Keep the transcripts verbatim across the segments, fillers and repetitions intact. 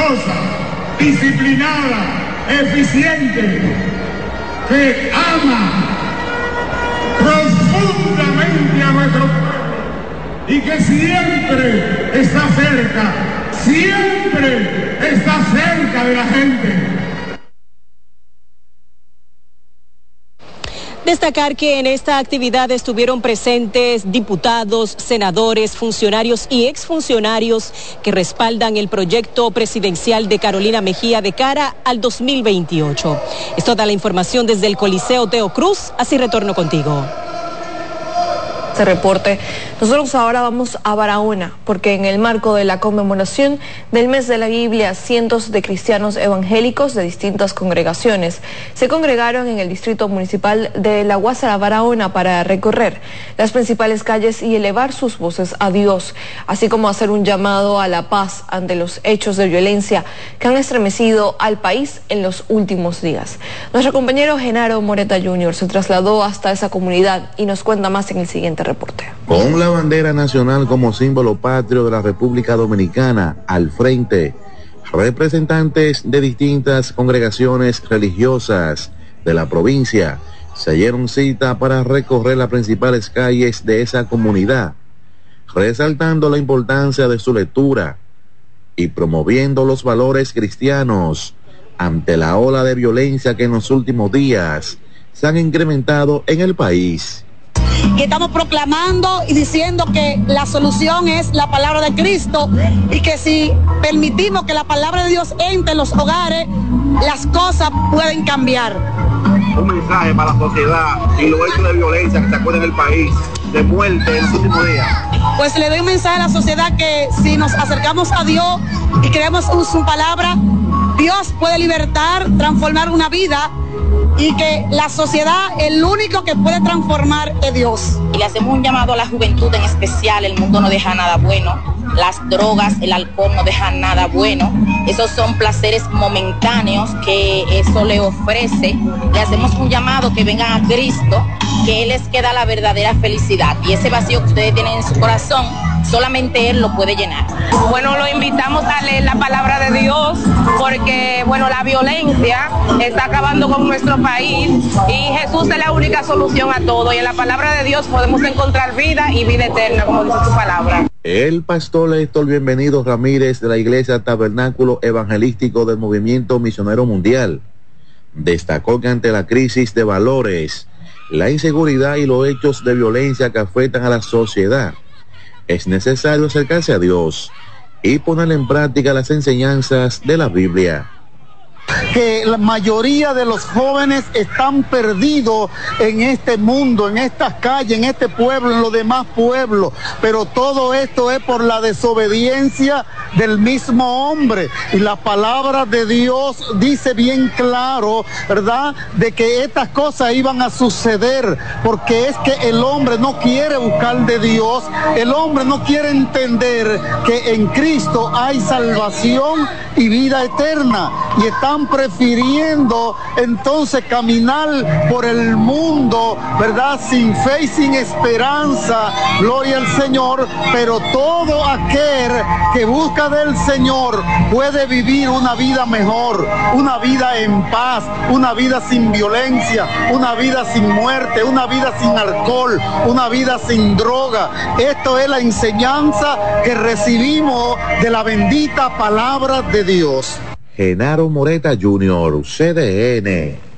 exitosa, disciplinada, eficiente, que ama profundamente a nuestro pueblo y que siempre está cerca, siempre está cerca de la gente. Destacar que en esta actividad estuvieron presentes diputados, senadores, funcionarios y exfuncionarios que respaldan el proyecto presidencial de Carolina Mejía de cara al dos mil veintiocho. Es toda la información desde el Coliseo Teo Cruz, así retorno contigo. Este reporte. Nosotros ahora vamos a Barahona, porque en el marco de la conmemoración del mes de la Biblia, cientos de cristianos evangélicos de distintas congregaciones se congregaron en el distrito municipal de La Guásara, Barahona, para recorrer las principales calles y elevar sus voces a Dios, así como hacer un llamado a la paz ante los hechos de violencia que han estremecido al país en los últimos días. Nuestro compañero Genaro Moreta junior se trasladó hasta esa comunidad y nos cuenta más en el siguiente reporte. Con la bandera nacional como símbolo patrio de la República Dominicana al frente, representantes de distintas congregaciones religiosas de la provincia se dieron cita para recorrer las principales calles de esa comunidad, resaltando la importancia de su lectura y promoviendo los valores cristianos ante la ola de violencia que en los últimos días se han incrementado en el país. Y estamos proclamando y diciendo que la solución es la palabra de Cristo y que si permitimos que la palabra de Dios entre en los hogares, las cosas pueden cambiar. Un mensaje para la sociedad y los hechos de violencia que se acuerdan en el país, de muerte en los últimos días. Pues le doy un mensaje a la sociedad que si nos acercamos a Dios y creemos en su palabra, Dios puede libertar, transformar una vida, y que la sociedad, el único que puede transformar es Dios. Y le hacemos un llamado a la juventud en especial. El mundo no deja nada bueno, las drogas, el alcohol no dejan nada bueno, esos son placeres momentáneos que eso le ofrece. Le hacemos un llamado que vengan a Cristo, que Él es que da la verdadera felicidad, y ese vacío que ustedes tienen en su corazón, solamente Él lo puede llenar. Bueno, lo invitamos a leer la palabra de Dios, porque, bueno, la violencia está acabando con nuestro país y Jesús es la única solución a todo, y en la palabra de Dios podemos encontrar vida y vida eterna, como dice su palabra. El pastor Héctor Bienvenido Ramírez de la Iglesia Tabernáculo Evangelístico del Movimiento Misionero Mundial destacó que ante la crisis de valores, la inseguridad y los hechos de violencia que afectan a la sociedad, es necesario acercarse a Dios y poner en práctica las enseñanzas de la Biblia. Que la mayoría de los jóvenes están perdidos en este mundo, en estas calles, en este pueblo, en los demás pueblos, pero todo esto es por la desobediencia del mismo hombre, y la palabra de Dios dice bien claro, ¿verdad?, de que estas cosas iban a suceder, porque es que el hombre no quiere buscar de Dios, el hombre no quiere entender que en Cristo hay salvación y vida eterna, y están prefiriendo entonces caminar por el mundo, ¿verdad?, sin fe y sin esperanza, gloria al Señor, pero todo aquel que busca del Señor puede vivir una vida mejor, una vida en paz, una vida sin violencia, una vida sin muerte, una vida sin alcohol, una vida sin droga. Esto es la enseñanza que recibimos de la bendita palabra de Dios. Genaro Moreta junior, C D N.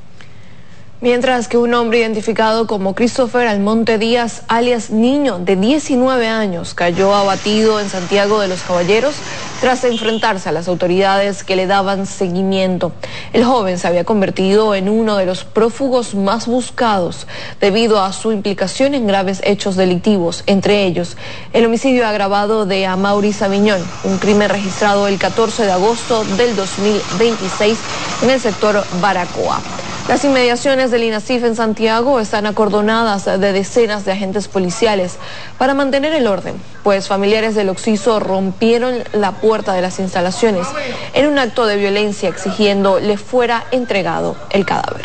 Mientras que un hombre identificado como Christopher Almonte Díaz, alias Niño, de diecinueve años, cayó abatido en Santiago de los Caballeros tras enfrentarse a las autoridades que le daban seguimiento. El joven se había convertido en uno de los prófugos más buscados debido a su implicación en graves hechos delictivos, entre ellos el homicidio agravado de Amaury Sabiñón, un crimen registrado el catorce de agosto del dos mil veintiséis en el sector Baracoa. Las inmediaciones del INASIF en Santiago están acordonadas de decenas de agentes policiales para mantener el orden, pues familiares del occiso rompieron la puerta de las instalaciones en un acto de violencia exigiendo le fuera entregado el cadáver.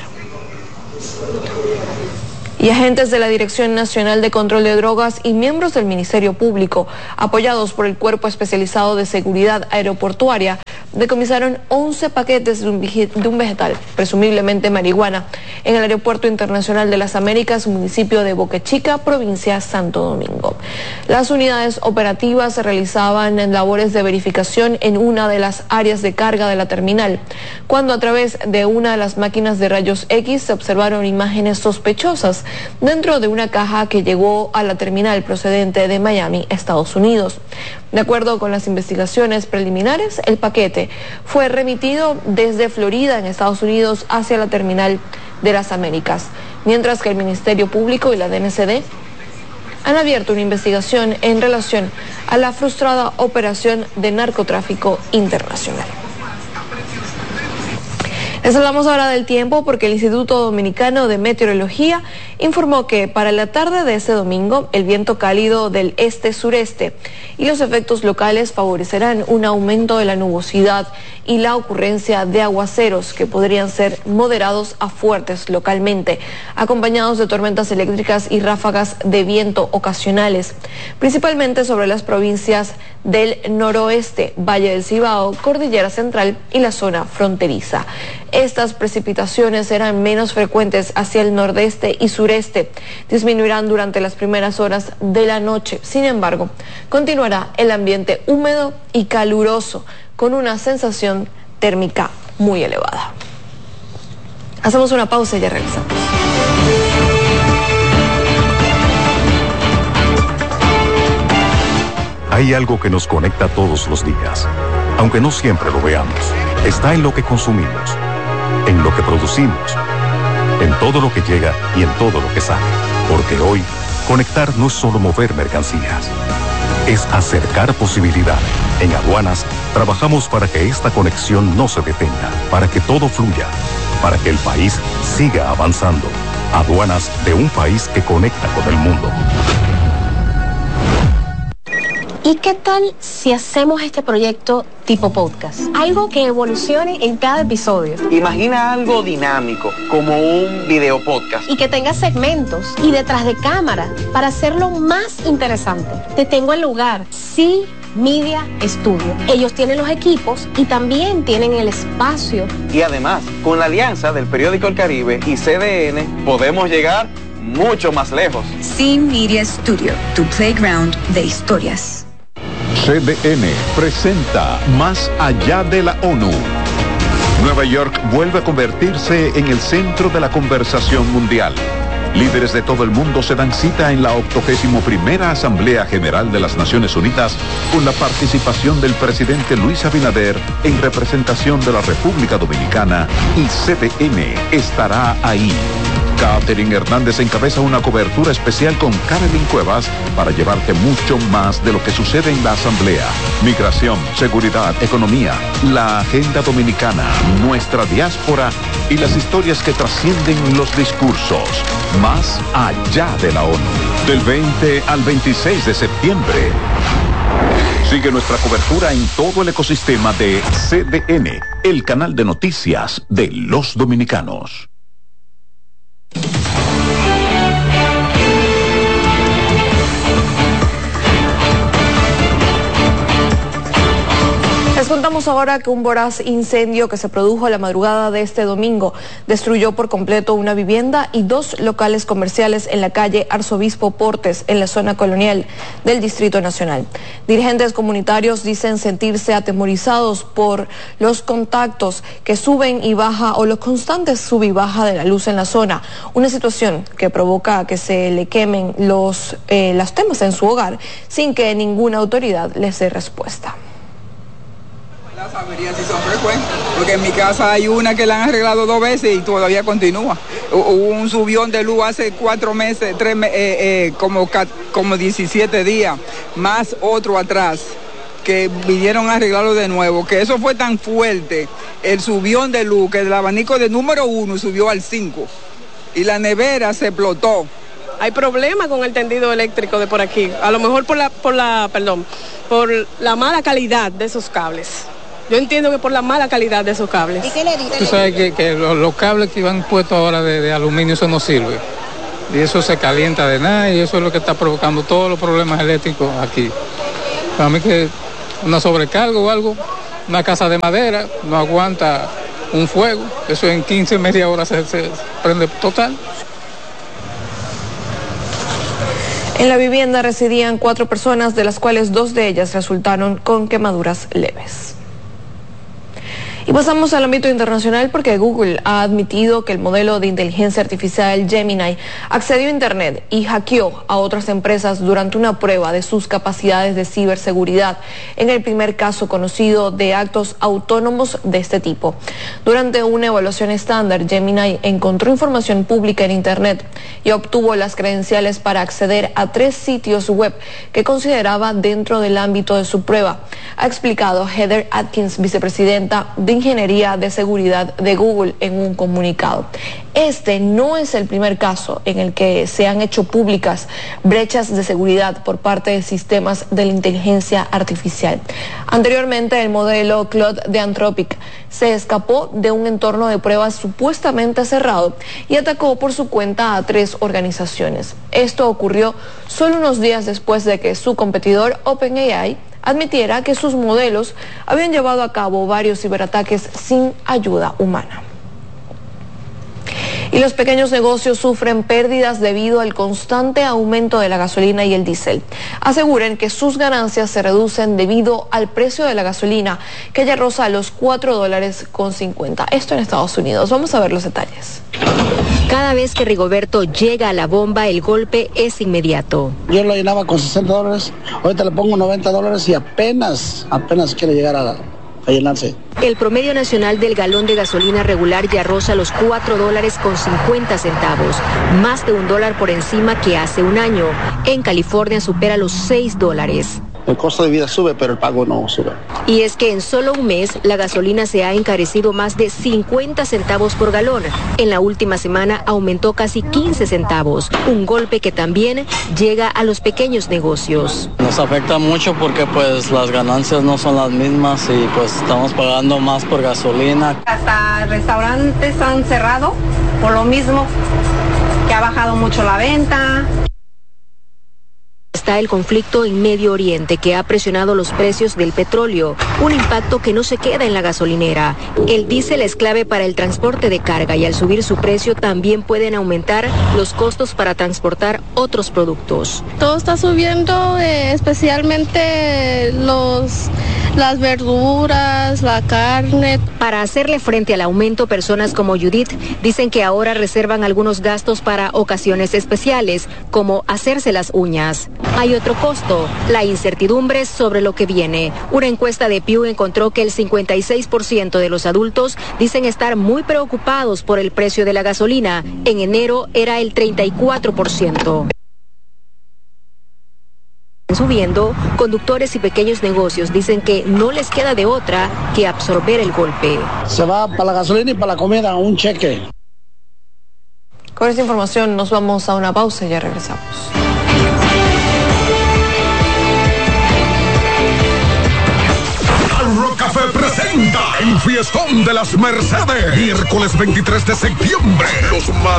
Y agentes de la Dirección Nacional de Control de Drogas y miembros del Ministerio Público, apoyados por el Cuerpo Especializado de Seguridad Aeroportuaria, decomisaron once paquetes de un, de un vegetal, presumiblemente marihuana, en el Aeropuerto Internacional de las Américas, municipio de Boca Chica, provincia Santo Domingo. Las unidades operativas realizaban labores de verificación en una de las áreas de carga de la terminal, cuando a través de una de las máquinas de rayos X se observaron imágenes sospechosas dentro de una caja que llegó a la terminal procedente de Miami, Estados Unidos. De acuerdo con las investigaciones preliminares, el paquete fue remitido desde Florida, en Estados Unidos, hacia la terminal de las Américas, mientras que el Ministerio Público y la D N C D han abierto una investigación en relación a la frustrada operación de narcotráfico internacional. Les hablamos ahora del tiempo porque el Instituto Dominicano de Meteorología informó que para la tarde de este domingo el viento cálido del este-sureste y los efectos locales favorecerán un aumento de la nubosidad y la ocurrencia de aguaceros que podrían ser moderados a fuertes localmente, acompañados de tormentas eléctricas y ráfagas de viento ocasionales, principalmente sobre las provincias del noroeste, Valle del Cibao, Cordillera Central y la zona fronteriza. Estas precipitaciones serán menos frecuentes hacia el nordeste y sureste, disminuirán durante las primeras horas de la noche. Sin embargo, continuará el ambiente húmedo y caluroso, con una sensación térmica muy elevada. Hacemos una pausa y ya regresamos. Hay algo que nos conecta todos los días, aunque no siempre lo veamos. Está en lo que consumimos, en lo que producimos, en todo lo que llega y en todo lo que sale. Porque hoy, conectar no es solo mover mercancías, es acercar posibilidades. En Aduanas, trabajamos para que esta conexión no se detenga, para que todo fluya, para que el país siga avanzando. Aduanas de un país que conecta con el mundo. ¿Y qué tal si hacemos este proyecto tipo podcast? Algo que evolucione en cada episodio. Imagina algo dinámico, como un video podcast. Y que tenga segmentos y detrás de cámara para hacerlo más interesante. Te tengo el lugar, sí. Media Studio. Ellos tienen los equipos y también tienen el espacio. Y además, con la alianza del periódico El Caribe y C D N, podemos llegar mucho más lejos. Sí Media Studio, tu playground de historias. C D N presenta Más allá de la ONU. Nueva York vuelve a convertirse en el centro de la conversación mundial. Líderes de todo el mundo se dan cita en la octogésimo primera Asamblea General de las Naciones Unidas con la participación del presidente Luis Abinader en representación de la República Dominicana y C D N estará ahí. Catherine Hernández encabeza una cobertura especial con Carolyn Cuevas para llevarte mucho más de lo que sucede en la Asamblea. Migración, seguridad, economía, la agenda dominicana, nuestra diáspora y las historias que trascienden los discursos. Más allá de la ONU. Del veinte al veintiséis de septiembre. Sigue nuestra cobertura en todo el ecosistema de C D N, el canal de noticias de los dominicanos. Les contamos ahora que un voraz incendio que se produjo a la madrugada de este domingo destruyó por completo una vivienda y dos locales comerciales en la calle Arzobispo Portes, en la zona colonial del Distrito Nacional. Dirigentes comunitarios dicen sentirse atemorizados por los contactos que suben y baja o los constantes sub y baja de la luz en la zona, una situación que provoca que se le quemen los, eh, las temas en su hogar sin que ninguna autoridad les dé respuesta. Las averías sí son frecuentes, porque en mi casa hay una que la han arreglado dos veces y todavía continúa. Hubo un subión de luz hace cuatro meses, tres, eh, eh, como, como diecisiete días, más otro atrás, que vinieron a arreglarlo de nuevo, que eso fue tan fuerte, el subión de luz, que el abanico de número uno subió al cinco, y la nevera se explotó. Hay problemas con el tendido eléctrico de por aquí, a lo mejor por la, por la, perdón, por la mala calidad de esos cables. Yo entiendo que por la mala calidad de esos cables. ¿Y qué le dice? Tú sabes que, que los, los cables que iban puestos ahora de, de aluminio, eso no sirve. Y eso se calienta de nada y eso es lo que está provocando todos los problemas eléctricos aquí. Para mí que una sobrecarga o algo una casa de madera, no aguanta un fuego, eso en quince, media hora se, se prende total. En la vivienda residían cuatro personas, de las cuales dos de ellas resultaron con quemaduras leves. Y pasamos al ámbito internacional porque Google ha admitido que el modelo de inteligencia artificial Gemini accedió a Internet y hackeó a otras empresas durante una prueba de sus capacidades de ciberseguridad, en el primer caso conocido de actos autónomos de este tipo. Durante una evaluación estándar, Gemini encontró información pública en Internet y obtuvo las credenciales para acceder a tres sitios web que consideraba dentro del ámbito de su prueba, ha explicado Heather Atkins, vicepresidenta de Ingeniería de Seguridad de Google, en un comunicado. Este no es el primer caso en el que se han hecho públicas brechas de seguridad por parte de sistemas de la inteligencia artificial. Anteriormente, el modelo Claude de Anthropic se escapó de un entorno de pruebas supuestamente cerrado y atacó por su cuenta a tres organizaciones. Esto ocurrió solo unos días después de que su competidor OpenAI admitiera que sus modelos habían llevado a cabo varios ciberataques sin ayuda humana. Y los pequeños negocios sufren pérdidas debido al constante aumento de la gasolina y el diésel. Aseguran que sus ganancias se reducen debido al precio de la gasolina, que ya roza los cuatro dólares con cincuenta. Esto en Estados Unidos. Vamos a ver los detalles. Cada vez que Rigoberto llega a la bomba, el golpe es inmediato. Yo lo llenaba con sesenta dólares, ahorita le pongo noventa dólares y apenas, apenas quiere llegar a, a llenarse. El promedio nacional del galón de gasolina regular ya roza los cuatro dólares con cincuenta centavos, más de un dólar por encima que hace un año. En California supera los seis dólares. El costo de vida sube, pero el pago no sube. Y es que en solo un mes la gasolina se ha encarecido más de cincuenta centavos por galón. En la última semana aumentó casi quince centavos, un golpe que también llega a los pequeños negocios. Nos afecta mucho porque pues las ganancias no son las mismas y pues estamos pagando más por gasolina. Hasta restaurantes han cerrado por lo mismo, que ha bajado mucho la venta. Está el conflicto en Medio Oriente, que ha presionado los precios del petróleo, un impacto que no se queda en la gasolinera. El diésel es clave para el transporte de carga y al subir su precio también pueden aumentar los costos para transportar otros productos. Todo está subiendo, eh, especialmente los... las verduras, la carne. Para hacerle frente al aumento, personas como Judith dicen que ahora reservan algunos gastos para ocasiones especiales, como hacerse las uñas. Hay otro costo, la incertidumbre sobre lo que viene. Una encuesta de Pew encontró que el cincuenta y seis por ciento de los adultos dicen estar muy preocupados por el precio de la gasolina. En enero era el treinta y cuatro por ciento. Subiendo, conductores y pequeños negocios dicen que no les queda de otra que absorber el golpe. Se va para la gasolina y para la comida, un cheque. Con esta información nos vamos a una pausa y ya regresamos. Rock Café presenta el Fiestón de las Mercedes, miércoles veintitrés de septiembre. Los más